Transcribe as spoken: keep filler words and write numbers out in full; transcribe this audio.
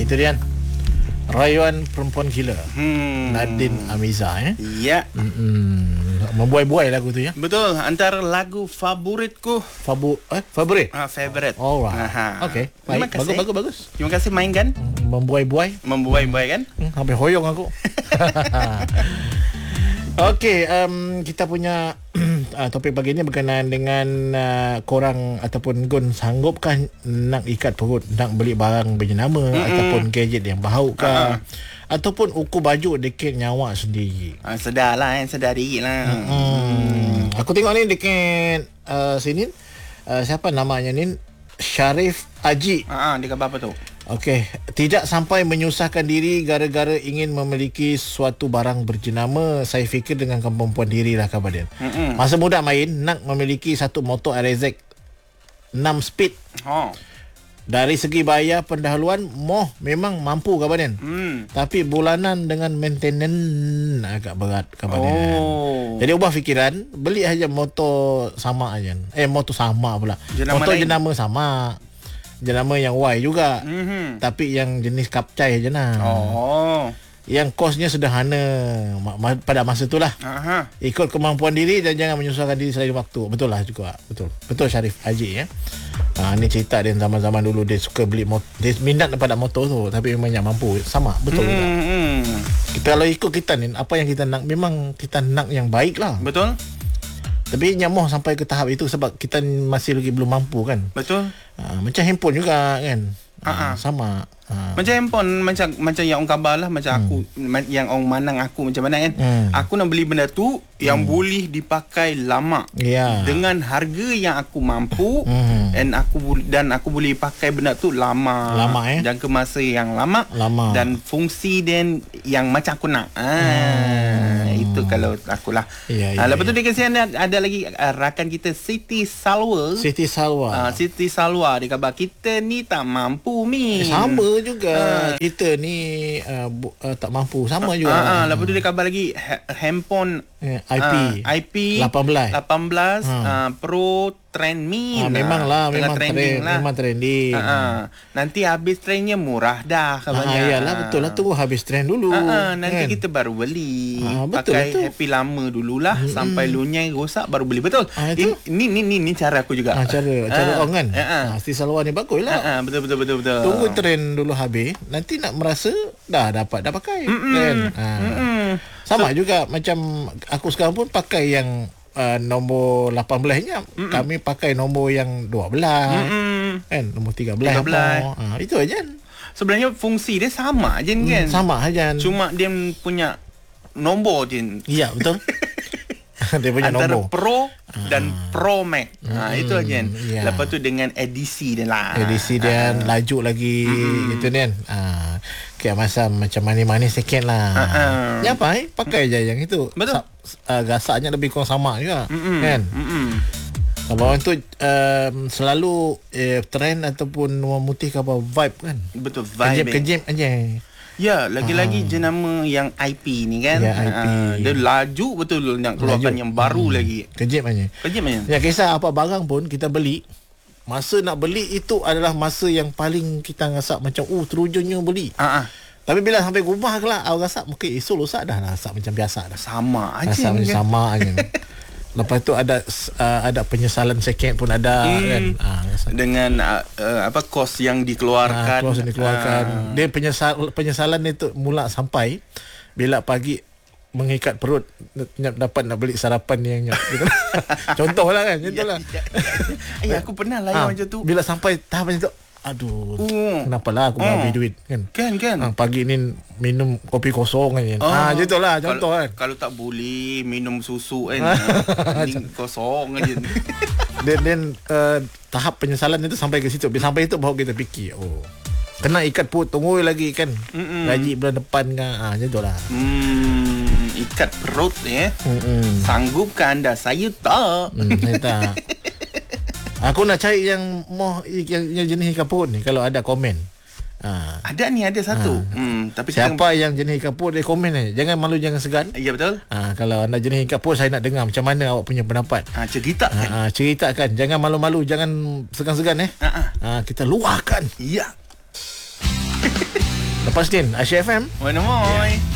itu dia. Rayuan perempuan gila. Hmm. Nadine Amiza eh. Ya. Mm-mm. Membuai-buai lagu tu ya. Betul, antara lagu favoritku. Fabu eh favorit. Ah, favorite. Alright. Okey. Baik. Bagus bagus bagus. Terima kasih mainkan. Membuai-buai. Membuai-buai kan? Hmm, hampir hoyong aku. Okey, um, kita punya uh, topik pagi ini berkenaan dengan uh, korang ataupun Gun sanggupkah nak ikat perut, nak beli barang berjenama mm-hmm. ataupun gadget yang bau kah, uh-huh. ataupun ukur baju dekat nyawa sendiri. Ah, sedar lah kan, sedar dikit lah. Hmm. Hmm. Aku tengok ni dekat uh, sini uh, siapa namanya ni, Sharif Haji. Ah, uh-huh. Dia kata apa tu? Okey, tidak sampai menyusahkan diri gara-gara ingin memiliki suatu barang berjenama. Saya fikir dengan kemampuan diri lah khabar dia. Mm-mm. Masa muda main nak memiliki satu motor R Z enam speed. Oh. Dari segi bayar pendahuluan moh memang mampu khabar dia. Mm. Tapi bulanan dengan maintenance agak berat khabar dia. Oh. Jadi ubah fikiran, beli aja motor sama aja. Eh motor sama pula. Jenama motor lain. Jenama sama. Jenama yang Y juga, mm-hmm. tapi yang jenis kapcai je lah. Oh. Yang kosnya sederhana pada masa itulah. Aha. Ikut kemampuan diri dan jangan menyusahkan diri selain waktu. Betul lah juga. Betul. Betul Sharif Haji ya. Ha, ni cerita dia zaman-zaman dulu dia suka beli motor, dia minat pada motor tu tapi memang tak mampu. Sama, betul mm-hmm. juga. Kita kalau ikut kita ni, apa yang kita nak, memang kita nak yang baik lah. Betul. Tapi nyamoh sampai ke tahap itu sebab kita masih lagi belum mampu kan. Betul. Ha, macam handphone juga kan. Ha, sama. Ha. Macam handphone, macam macam yang orang khabar lah, macam hmm. aku yang orang manang aku macam mana kan. Hmm. Aku nak beli benda tu yang hmm. boleh dipakai lama. Yeah. Dengan harga yang aku mampu hmm. dan aku dan aku boleh pakai benda tu lama. Lama eh. Jangka masa yang lama. Lama. Dan fungsi dan yang macam aku nak. Ah, hmm. itu kalau akulah. Yeah, yeah, ah, lepas tu yeah. dia kasi ada, ada lagi uh, rakan kita Siti Salwa. Siti Salwa. Ah, Siti Salwa dia khabar kita ni tak mampu ni. Eh, sama juga uh, kita ni uh, bu, uh, tak mampu sama uh, juga. Uh, uh, lepas tu dia khabar lagi ha- handphone uh, I P uh, I P lapan belas uh. Uh, Pro trend min. Uh, memanglah memang trend lah. Memang trending. Uh, uh. Nanti habis trendnya murah dah khabarnya. Uh, iyalah betul lah tu habis trend dulu. Uh, uh, nanti kan? Kita baru beli. Uh, betul, pakai betul. Happy lama dululah hmm. sampai lunyai rosak baru beli betul. Uh, ini ni ni ni cara aku juga. Uh, cara cara uh, orang kan. Uh, uh. Pasti Salwa ni baguslah. Uh, uh, betul betul betul betul. Tunggu trend dulu habis, nanti nak merasa dah dapat dah pakai kan. Uh. Sama so, juga macam aku sekarang pun pakai yang uh, nombor lapan belas nya. Mm-mm. Kami pakai nombor yang dua belas. Mm-mm. Kan nombor tiga belas. tiga belas. Ha, itu aja. Sebenarnya fungsi dia sama aja kan. Sama aja. Cuma dia punya nombor je. Iya, betul. Dia punya antara nombor Pro dan ah. Pro Max. Ha, hmm, itu aja. Ya. Lepas tu dengan edisi dia lah. Edisi dia ah. laju lagi hmm. gitu kan. Ah, kayak masa macam manis-manis sikit lah. Ah, ah. Ya apa eh? Pakai je yang itu. Betul. Sa- uh, gasaknya lebih kurang sama juga. Mm-mm. Kan? Mm-mm. Kalau orang tu um, selalu eh, trend ataupun memutih ke apa vibe kan. Betul, vibe. Kejap-kejap aja. Ya, lagi-lagi ah. jenama yang I P ni kan. Ya, I P. Ah, dia laju betul nak keluarkan laju. Yang baru hmm. lagi. Kejap aja. Kejap aja. Ya, kisah apa barang pun kita beli, masa nak beli itu adalah masa yang paling kita rasa macam oh terujungnya beli. Ah, ah. Tapi bila sampai rumah kelak awak rasa mungkin esok lusa dah rasa macam biasa dah. Sama aja. Rasa macam sama aja. Lepas tu ada uh, ada penyesalan second pun ada hmm. kan. Ah, dengan uh, uh, apa kos yang dikeluarkan. Ah, kos yang dikeluarkan. Ah. Dia penyesal, penyesalan itu mula sampai bila pagi mengikat perut dapat nak beli sarapan yang gitu. Contohlah kan, contohlah. Ya, ya. Eh, aku pernah lah ah, macam tu. Bila sampai tahap macam tu, aduh, uh. kenapalah aku uh. habis duit kan. Kan kan. Ha, pagi ni minum kopi kosong kan. Uh. Ha, gitulah contoh kalau, kan. Kalau tak boleh minum susu kan. Ni kosong aja. Dan then uh, tahap penyesalan itu sampai ke situ. Sampai itu baru kita fikir, oh, kena ikat perut, tunggu lagi kan. Mm-mm. Gaji bulan depan kan. Ha, gitulah. Hmm, ikat perut ya. Mm-mm. Sanggupkah anda? Saya tak. Hmm, saya tak. Aku nak cari yang moh yang, yang jenis ikan perut ni kalau ada komen. Ha. Ada ni ada satu. Ha. Hmm, tapi siapa kita... yang jenis ikan perut dia komen ni. Jangan malu jangan segan. Ya betul. Ha, kalau anda jenis ikan perut saya nak dengar macam mana awak punya pendapat. Ha, cerita kan. Ha, ceritakan. Jangan malu-malu, jangan segan-segan eh. Ha, ha. Ha, kita luahkan. Ya. Lepas Din, Aisyah F M. Mana moi.